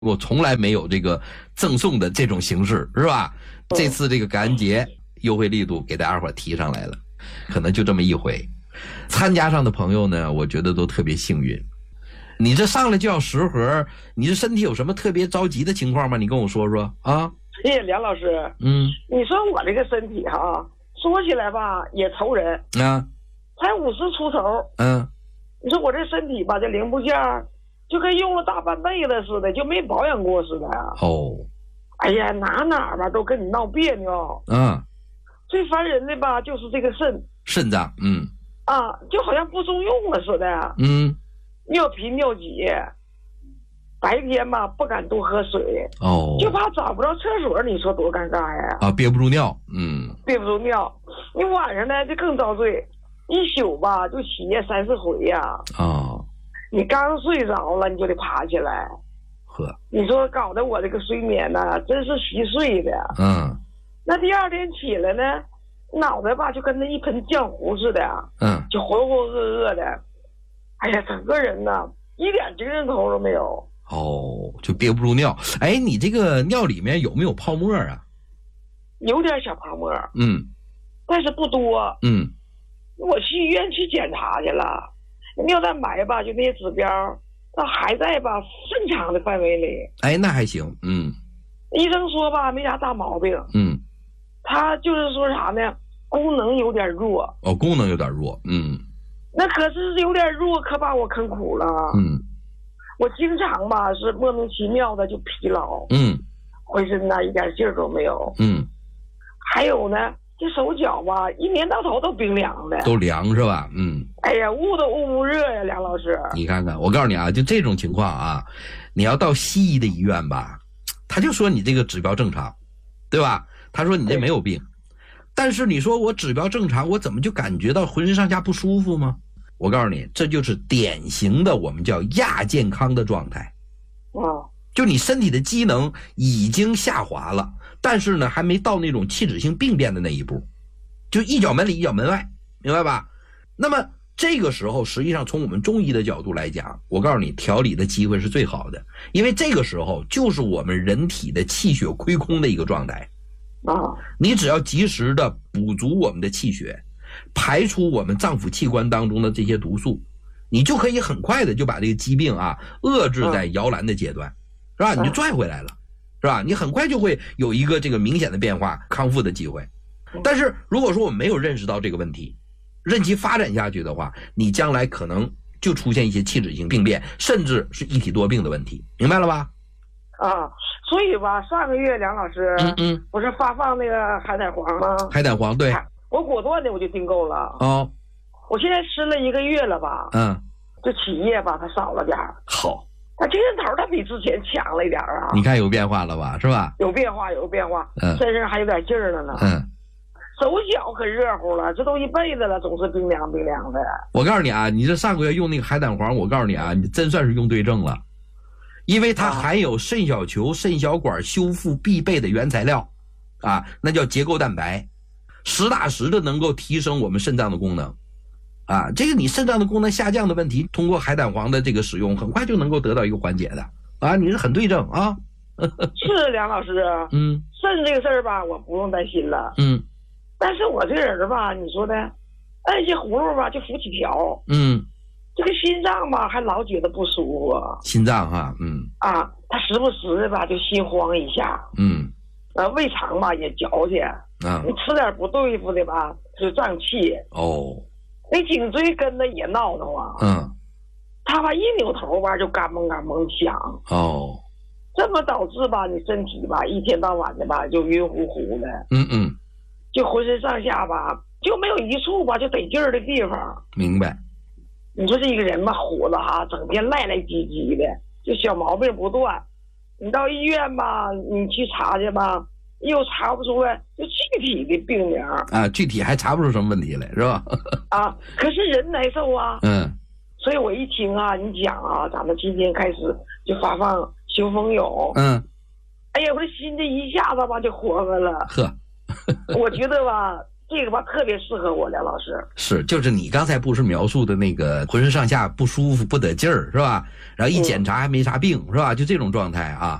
我从来没有这个赠送的这种形式，是吧？这次这个感恩节优惠力度给大家伙提上来了，可能就这么一回。参加上的朋友呢，我觉得都特别幸运。你这上来就要10盒，你这身体有什么特别着急的情况吗？你跟我说说啊。 梁老师，你说我这个身体哈，说起来吧也愁人啊， 才50出头，你说我这身体吧，这零部件就跟用了大半辈子似的，就没保养过似的呀。哎呀，哪吧都跟你闹别扭。最烦人的吧就是这个肾脏， 就好像不中用了似的呀。尿频尿急，白天吧不敢多喝水，就怕找不着厕所，你说多尴尬呀。 憋不住尿， 憋不住尿。你晚上呢就更遭罪，一宿吧就起夜3-4回呀。你刚睡着了你就得爬起来，你说搞得我这个睡眠呢真是稀碎的。那第二天起来呢，脑袋吧就跟那一盆浆糊似的，就浑浑噩噩的。哎呀，整个人呢一点精神头都没有。 就憋不住尿。哎，你这个尿里面有没有泡沫啊？ 有点小泡沫，但是不多。我去医院去检查去了，尿蛋白吧就那些指标那还在吧正常的范围里。 哎，那还行。 医生说吧没啥大毛病。他就是说啥呢，功能有点弱。 功能有点弱。 那可是有点弱，可把我坑苦了。我经常吧是莫名其妙的就疲劳，浑身呢一点劲儿都没有。还有呢，这手脚吧一年到头都冰凉的， 都凉是吧？ 哎呀，捂都捂不热呀，梁老师。 你看看，我告诉你啊，就这种情况啊，你要到西医的医院吧，他就说你这个指标正常，对吧？他说你这没有病。但是你说我指标正常，我怎么就感觉到浑身上下不舒服吗？我告诉你，这就是典型的我们叫亚健康的状态。就你身体的机能已经下滑了，但是呢还没到那种器质性病变的那一步，就一脚门里一脚门外，明白吧？那么这个时候实际上从我们中医的角度来讲，我告诉你调理的机会是最好的，因为这个时候就是我们人体的气血亏空的一个状态。你只要及时的补足我们的气血，排除我们脏腑器官当中的这些毒素，你就可以很快的就把这个疾病遏制在摇篮的阶段，是吧？你就拽回来了，是吧？你很快就会有一个这个明显的变化，康复的机会。但是如果说我们没有认识到这个问题，任其发展下去的话，你将来可能就出现一些器质性病变，甚至是一体多病的问题，明白了吧？ 所以吧，上个月梁老师，不是发放那个海胆黄吗？ 海胆黄，对， 我果断的我就订购了。我现在吃了1个月了吧，这起夜吧它少了点儿， 好， 它精神头它比之前强了一点啊。 你看有变化了吧，是吧？ 有变化，身上还有点劲儿了呢。手脚可热乎了，这都一辈子了，总是冰凉冰凉的。 我告诉你啊，你这上个月用那个海胆黄，我告诉你啊，你真算是用对症了。因为它含有肾小球、肾小管修复必备的原材料，那叫结构蛋白，实打实的能够提升我们肾脏的功能，这个你肾脏的功能下降的问题，通过海胆黄的这个使用，很快就能够得到一个缓解的，你是很对症啊。 是梁老师，肾这个事儿吧，我不用担心了，但是我这个人吧，你说的，按些葫芦吧就浮起条，这个心脏吧还老觉得不舒服。 心脏他时不时的吧就心慌一下，胃肠吧也矫情，你吃点不对付的吧就胀气，那颈椎根子也闹腾他吧一扭头吧就干嘣干嘣响，这么导致吧你身体吧一天到晚的吧就晕乎乎的，就浑身上下吧就没有一处吧就得劲儿的地方。 明白。 你说这一个人吧虎子整天赖赖唧唧的，就小毛病不断，你到医院吧你去查去吧又查不出来就具体的病名具体还查不出什么问题来，是吧？ 可是人难受所以我一听你讲咱们今天开始就发放修风涌，哎呀我这心这一下子吧就活泛了。我觉得吧这个吧特别适合我，梁老师。 是，就是你刚才不是描述的那个浑身上下不舒服不得劲儿是吧？然后一检查还没啥病是吧？就这种状态啊。